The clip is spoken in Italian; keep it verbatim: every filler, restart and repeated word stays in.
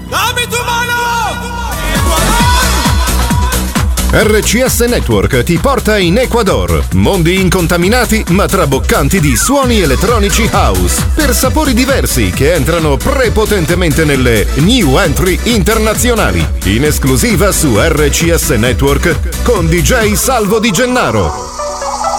Dammi tu mano! R C S Network ti porta in Ecuador. Mondi incontaminati ma traboccanti di suoni elettronici house per sapori diversi che entrano prepotentemente nelle new entry internazionali. In esclusiva su R C S Network con D J Salvo Di Gennaro.